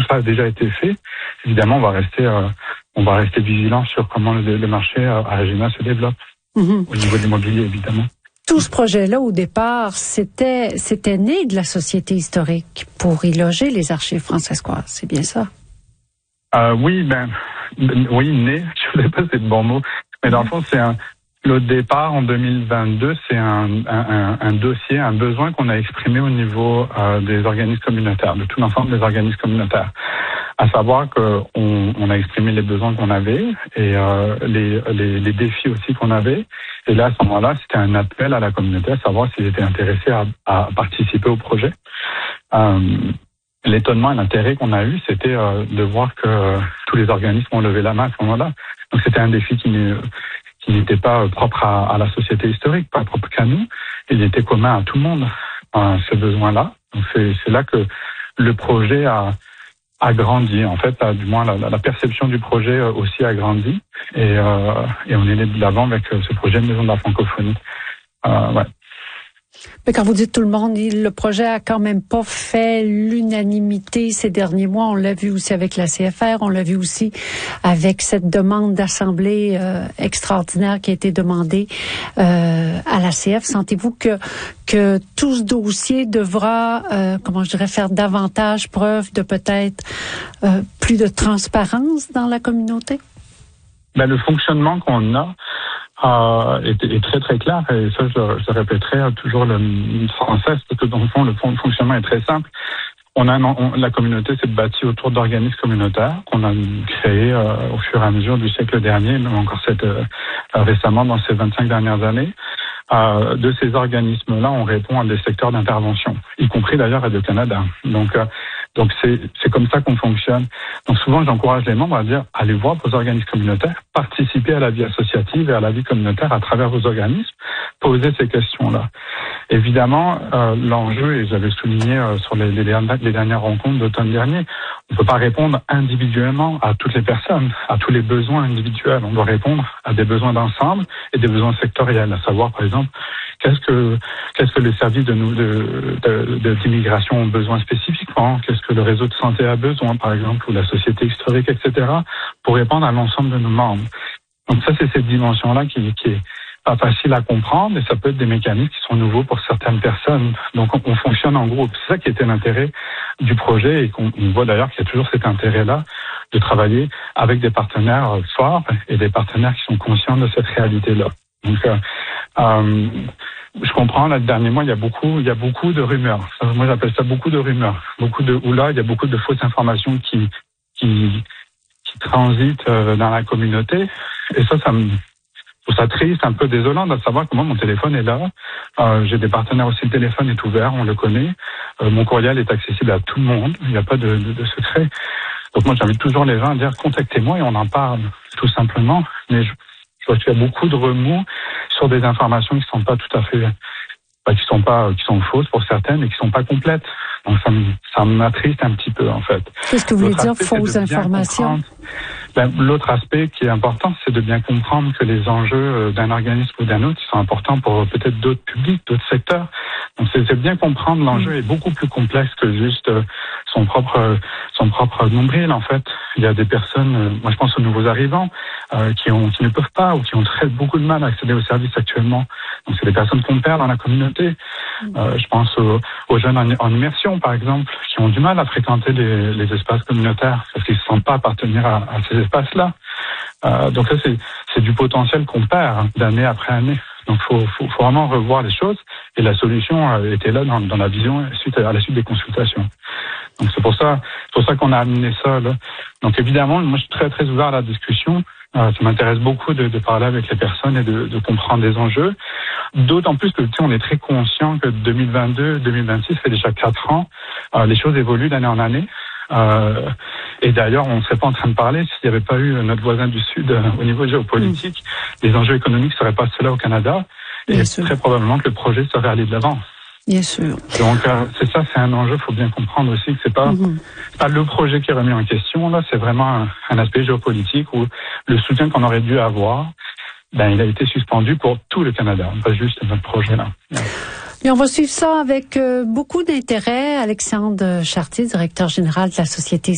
ça a déjà été fait, évidemment, on va rester vigilant sur comment le marché à Regina se développe au niveau de l'immobilier, évidemment. Tout ce projet-là, au départ, c'était né de la Société historique pour y loger les archives francescoises. C'est bien ça? Oui, né. Je voulais pas c'est le bon mot. Mais dans le fond, le départ en 2022, c'est un dossier, un besoin qu'on a exprimé au niveau des organismes communautaires, de tout l'ensemble des organismes communautaires. À savoir qu'on a exprimé les besoins qu'on avait et les défis aussi qu'on avait. Et là, à ce moment-là, c'était un appel à la communauté à savoir s'ils étaient intéressés à participer au projet. L'étonnement et l'intérêt qu'on a eu, c'était de voir que tous les organismes ont levé la main à ce moment-là. Donc c'était un défi qui n'était pas propre à la société historique, pas propre qu'à nous. Il était commun à tout le monde, ce besoin-là. Donc c'est là que le projet a grandi. En fait, du moins la perception du projet aussi a grandi. Et on est allé de l'avant avec ce projet de Maison de la Francophonie. Ouais. Mais quand vous dites tout le monde, le projet a quand même pas fait l'unanimité ces derniers mois. On l'a vu aussi avec la CFR, on l'a vu aussi avec cette demande d'assemblée extraordinaire qui a été demandée à la CF. Sentez-vous que tout ce dossier devra, faire davantage preuve de peut-être plus de transparence dans la communauté? Ben, le fonctionnement qu'on a est très très clair, et ça je répéterai toujours sans cesse, parce que dans le fond le fonctionnement est très simple. La communauté s'est bâtie autour d'organismes communautaires qu'on a créés au fur et à mesure du siècle dernier, même encore récemment dans ces 25 dernières années. De ces organismes-là, on répond à des secteurs d'intervention, y compris d'ailleurs Radio-Canada. Donc c'est comme ça qu'on fonctionne. Donc souvent, j'encourage les membres à dire allez voir vos organismes communautaires, participez à la vie associative et à la vie communautaire à travers vos organismes, posez ces questions-là. Évidemment, l'enjeu, et j'avais souligné sur les dernières rencontres d'automne dernier, on ne peut pas répondre individuellement à toutes les personnes, à tous les besoins individuels. On doit répondre à des besoins d'ensemble et des besoins sectoriels, à savoir par exemple qu'est-ce que les services d'immigration ont besoin spécifiquement, qu'est-ce que le réseau de santé a besoin par exemple, ou la société historique, etc., pour répondre à l'ensemble de nos membres. Donc ça, c'est cette dimension-là qui est pas facile à comprendre, et ça peut être des mécanismes qui sont nouveaux pour certaines personnes. Donc on fonctionne en groupe. C'est ça qui était l'intérêt du projet, et qu'on voit d'ailleurs qu'il y a toujours cet intérêt-là de travailler avec des partenaires forts et des partenaires qui sont conscients de cette réalité-là. Donc je comprends, là, le dernier mois, il y a beaucoup de rumeurs. Moi, j'appelle ça beaucoup de rumeurs. Beaucoup de oula, il y a beaucoup de fausses informations qui transitent dans la communauté. Et ça me trouve ça triste, un peu désolant de savoir comment mon téléphone est là. J'ai des partenaires aussi, le téléphone est ouvert, on le connaît. Mon courriel est accessible à tout le monde, il n'y a pas de secret. Donc moi, j'invite toujours les gens à dire contactez-moi et on en parle, tout simplement. Mais je vois qu'il y a beaucoup de remous sur des informations qui sont pas tout à fait, qui sont fausses pour certaines et qui sont pas complètes. Donc ça m'attriste un petit peu, en fait. Qu'est-ce que vous voulez dire, fausses informations? L'autre aspect qui est important, c'est de bien comprendre que les enjeux d'un organisme ou d'un autre, ils sont importants pour peut-être d'autres publics, d'autres secteurs. Donc c'est bien comprendre l'enjeu est beaucoup plus complexe que juste son propre nombril, en fait. Il y a des personnes, moi je pense aux nouveaux arrivants, qui ne peuvent pas ou qui ont beaucoup de mal à accéder aux services actuellement. Donc c'est des personnes qu'on perd dans la communauté. Je pense aux jeunes en immersion, par exemple, qui ont du mal à fréquenter les espaces communautaires parce qu'ils ne se sentent pas appartenir à ces espaces-là. Donc ça, c'est du potentiel qu'on perd d'année après année. Donc faut vraiment revoir les choses, et la solution était là dans la vision à la suite des consultations. Donc c'est pour ça qu'on a amené ça là. Donc évidemment, moi je suis très très ouvert à la discussion. Ça m'intéresse beaucoup de parler avec les personnes et de comprendre les enjeux. D'autant plus que on est très conscient que 2022-2026 fait déjà 4 ans. Les choses évoluent d'année en année. Et d'ailleurs, on ne serait pas en train de parler s'il n'y avait pas eu notre voisin du Sud au niveau géopolitique. Les enjeux économiques ne seraient pas ceux-là au Canada. Et très probablement que le projet serait allé de l'avant. Bien sûr. Donc c'est un enjeu. Il faut bien comprendre aussi que c'est pas le projet qui est remis en question. Là, c'est vraiment un aspect géopolitique où le soutien qu'on aurait dû avoir, il a été suspendu pour tout le Canada, pas juste notre projet là. Et on va suivre ça avec beaucoup d'intérêt. Alexandre Chartier, directeur général de la Société